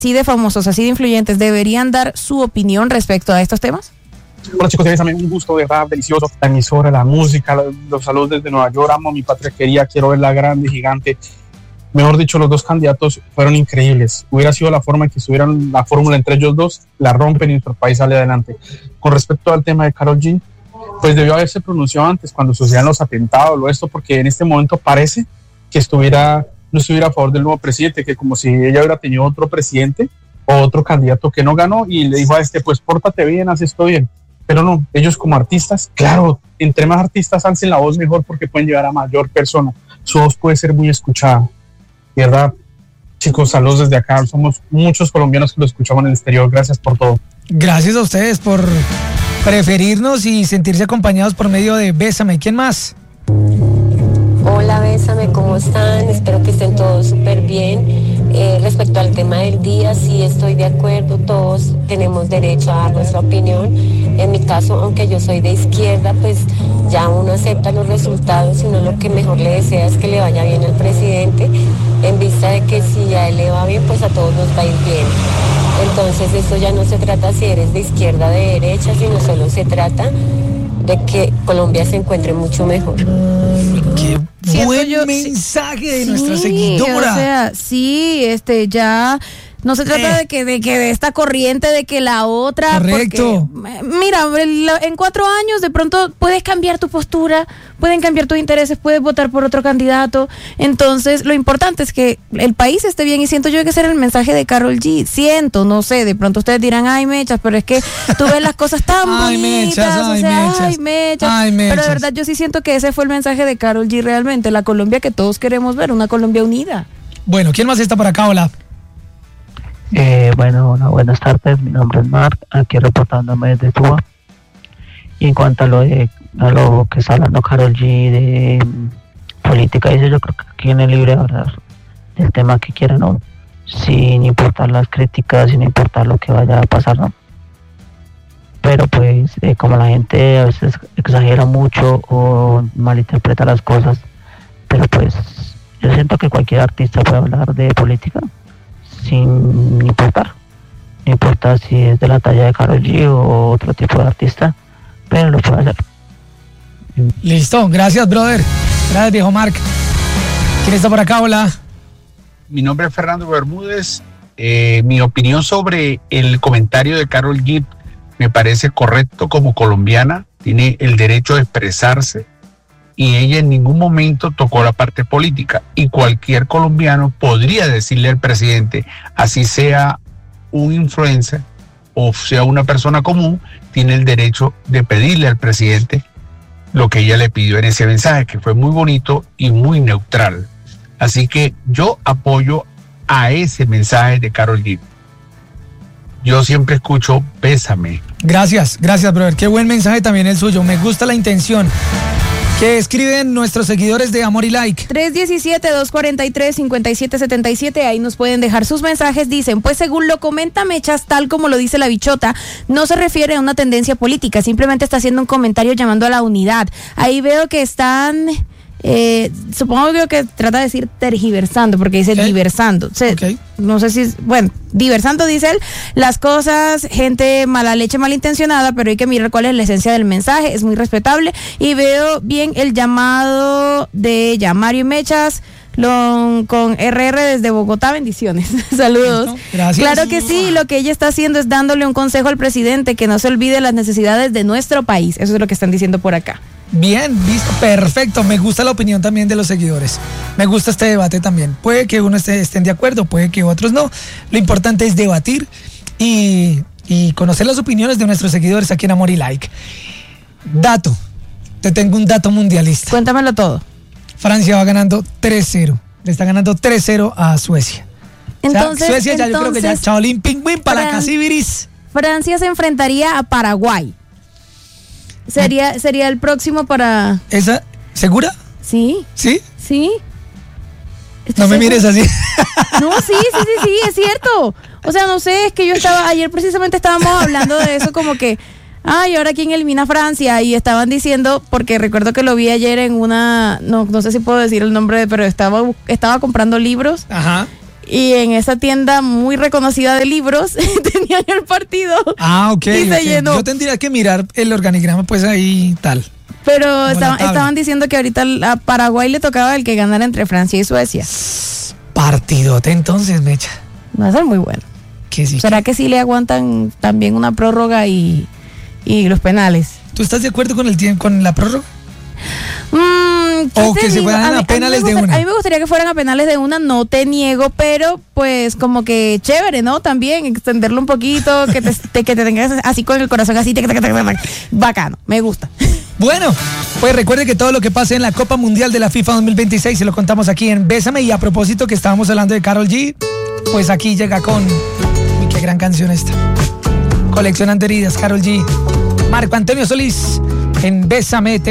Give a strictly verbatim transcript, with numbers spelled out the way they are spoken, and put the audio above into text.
así de famosos, así de influyentes, deberían dar su opinión respecto a estos temas? Hola chicos, es también un gusto, de verdad, delicioso. La emisora, la música, los saludos desde Nueva York, amo a mi patria querida, quiero verla grande, gigante. Mejor dicho, los dos candidatos fueron increíbles. Hubiera sido la forma en que estuvieran la fórmula entre ellos dos, la rompen y nuestro país sale adelante. Con respecto al tema de Karol G, pues debió haberse pronunciado antes, cuando sucedían los atentados o esto, porque en este momento parece que estuviera, no estuviera a favor del nuevo presidente, que como si ella hubiera tenido otro presidente o otro candidato que no ganó y le dijo a este, pues pórtate bien, haz esto bien. Pero no, ellos como artistas, claro, entre más artistas alcen la voz mejor porque pueden llegar a mayor persona. Su voz puede ser muy escuchada. ¿Verdad? Chicos, saludos desde acá. Somos muchos colombianos que lo escuchamos en el exterior. Gracias por todo. Gracias a ustedes por preferirnos y sentirse acompañados por medio de Bésame. ¿Quién más? Hola, Bésame, ¿cómo están? Espero que estén todos súper bien. Eh, respecto al tema del día, sí estoy de acuerdo, todos tenemos derecho a dar nuestra opinión. En mi caso, aunque yo soy de izquierda, pues ya uno acepta los resultados y uno lo que mejor le desea es que le vaya bien al presidente, en vista de que si a él le va bien, pues a todos nos va a ir bien. Entonces esto ya no se trata si eres de izquierda o de derecha, sino solo se trata de que Colombia se encuentre mucho mejor. Qué Siento buen yo- mensaje de Sí, nuestra seguidora. O sea, sí, este, ya no se trata Eh. de que de que de esta corriente, de que la otra. Correcto. Porque, eh, mira, el- en cuatro años de pronto puedes cambiar tu postura, pueden cambiar tus intereses, puedes votar por otro candidato. Entonces, lo importante es que el país esté bien y siento yo que ese era el mensaje de Karol G. Siento, no sé, de pronto ustedes dirán, ay, mechas, pero es que tú ves las cosas tan Ay, bonitas, mechas, o ay, sea, mechas. ay, mechas. Ay, Pero mechas. de verdad yo sí siento que ese fue el mensaje de Karol G realmente, la Colombia que todos queremos ver, una Colombia unida. Bueno, ¿quién más está por acá? Hola. Eh, bueno, hola, buenas tardes, mi nombre es Mark, aquí reportándome desde Cuba. Y en cuanto a lo de a lo que está hablando Karol G de mm, política, eso yo creo que aquí tiene libre de hablar del tema que quiera, ¿no? Sin importar las críticas, sin importar lo que vaya a pasar, ¿no? Pero pues eh, como la gente a veces exagera mucho o malinterpreta las cosas, pero pues yo siento que cualquier artista puede hablar de política sin importar, no importa si es de la talla de Karol G o otro tipo de artista, pero lo puede hacer. Listo, gracias, brother. Gracias, viejo Mark. ¿Quién está por acá? Hola. Mi nombre es Fernando Bermúdez. Eh, mi opinión sobre el comentario de Karol G me parece correcto como colombiana. Tiene el derecho de expresarse y ella en ningún momento tocó la parte política. Y cualquier colombiano podría decirle al presidente, así sea un influencer o sea una persona común, tiene el derecho de pedirle al presidente lo que ella le pidió en ese mensaje, que fue muy bonito y muy neutral. Así que yo apoyo a ese mensaje de Karol G. Yo siempre escucho Bésame. Gracias, gracias, brother. Qué buen mensaje también el suyo. Me gusta la intención que escriben nuestros seguidores de Amor y Like. tres uno siete, dos cuatro tres, cinco siete siete siete, ahí nos pueden dejar sus mensajes. Dicen, pues según lo comenta Mechas, tal como lo dice la bichota, no se refiere a una tendencia política, simplemente está haciendo un comentario llamando a la unidad. Ahí veo que están, eh, supongo que, que trata de decir tergiversando, porque dice ¿Eh? diversando. O sea, Ok. no sé si, es- bueno, diversando dice él, las cosas, gente mala leche, malintencionada, pero hay que mirar cuál es la esencia del mensaje, es muy respetable. Y veo bien el llamado de ella, Mario y Mechas, lo- con R R desde Bogotá, bendiciones. Saludos. Listo, gracias. Claro que sí, lo que ella está haciendo es dándole un consejo al presidente, que no se olvide las necesidades de nuestro país, eso es lo que están diciendo por acá. Bien, listo, perfecto. Me gusta la opinión también de los seguidores. Me gusta este debate también. Puede que uno esté, estén de acuerdo, puede que otros no. Lo importante es debatir y, y conocer las opiniones de nuestros seguidores aquí en Amor y Like. Dato. Te tengo un dato mundialista. Cuéntamelo todo. Francia va ganando tres cero. Le está ganando tres cero a Suecia. Entonces, o sea, Suecia ya yo creo que ya entonces, chaolín pingüín para Fran- Casibiris. Francia se enfrentaría a Paraguay. Sería, sería el próximo para... ¿Esa? ¿Segura? Sí, ¿Sí? sí. Estoy No me segura. mires así. No, sí, sí, sí, sí, es cierto. O sea, no sé, es que yo estaba, ayer precisamente estábamos hablando de eso, como que, ay, ahora quién elimina a Francia, y estaban diciendo, porque recuerdo que lo vi ayer en una, no, no sé si puedo decir el nombre, pero estaba, estaba comprando libros, Ajá. y en esa tienda muy reconocida de libros tenían el partido. Ah, ok. Y se okay. llenó. Yo tendría que mirar el organigrama, pues ahí tal. Pero estaban, estaban diciendo que ahorita a Paraguay le tocaba el que ganara entre Francia y Suecia. Partidote entonces, Mecha. Va a ser muy bueno. Que sí, ¿Será que... que sí le aguantan también una prórroga y, y los penales? ¿Tú estás de acuerdo con el tiempo, con la prórroga? Mm, o que se fueran a, a penales de una. A mí me gustaría que fueran a penales de una, no te niego, pero pues como que chévere, ¿no? También extenderlo un poquito, que te, te, que te tengas así con el corazón así, te, te, te, te, te, bacano, me gusta. Bueno, pues recuerde que todo lo que pase en la Copa Mundial de la FIFA dos mil veintiséis se lo contamos aquí en Bésame. Y a propósito que estábamos hablando de Karol G, pues aquí llega con... Uy, qué gran canción esta. Coleccionando heridas, Karol G. Marco Antonio Solís en Bésame.